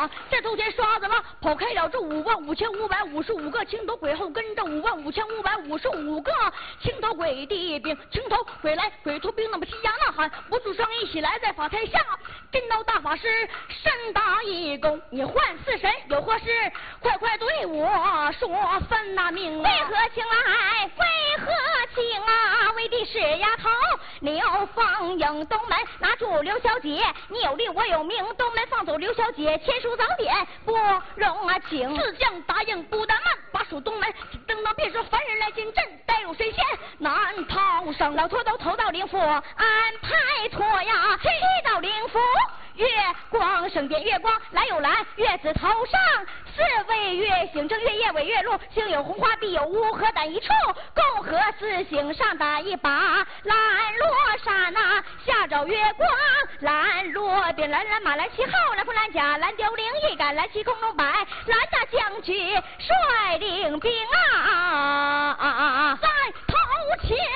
这头前刷子了，跑开了这55555个青头鬼，后跟着55555个青头鬼的兵，青头鬼来鬼头兵，那么齐呀呐喊，不住声一起来在法台下，真道大法师身打一躬，你唤四神有何事？快快对我说分那命啊！ 为何请来？为何请啊？为的是丫头刘凤英东门拿住刘小姐，你有利我有名，东门放走刘小姐，签书早点不容啊请。 四将答应不得慢，把守东门，等到便说凡人来进阵，带入神仙难逃生。 老托都投到灵府，安排妥呀，去到灵府。月光圣殿，月光来又来，月字头上四位月星，正月夜尾月露，星有红花必有乌，何胆一处？共和四星上打一把蓝罗纱呐，下照月光蓝罗边，蓝蓝马蓝旗号，蓝风蓝甲蓝雕翎一杆，蓝旗空中摆，蓝大将军率领兵在头前。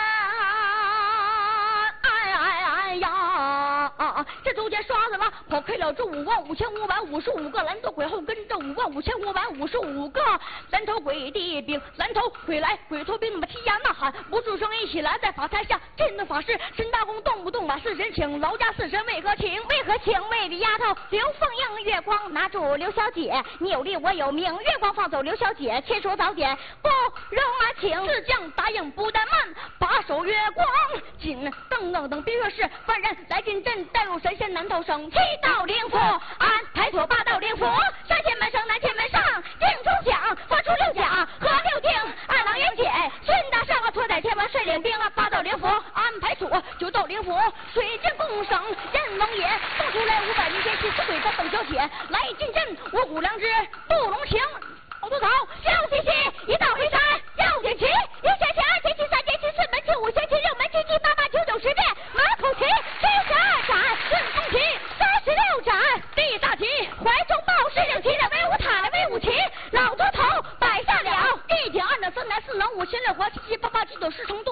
这头前刷子了，跑开了这55555个蓝头鬼，后跟着55555个蓝头鬼的兵，蓝头鬼来鬼头兵，那么齐呀呐喊，不住声一起来在法台下，镇的法师陈大公动不动把四神请，劳驾四神为何请？ 为何请？为的丫头刘凤英，月光拿住刘小姐，你有利我有名，月光放走刘小姐，签说早点不容啊请。 四将答应不得慢，把守月光紧等，别说是凡人来进阵，带入神仙难逃生。 七道灵府安排妥，八道灵府上前门升，南前门上定中响，发出六甲和六定，二郎元姐孙大上啊，托载天王率领兵啊，八道灵府安排妥，九道灵府水晶共生，任龙爷送出来500名天气死鬼的邓小姐来进阵，我骨良知杜龙情。好多草， 六七七，一道回山，六节旗，一节旗，二节旗，三节旗，四门旗，五节旗，六门旗，七八八九九10变，马口旗，72斩，顺风旗，36斩， 地大旗， 怀中抱16旗的威武塔的威武旗，老多头摆下了， 一顶2两3男4能5前6合，7七8八9九10成都。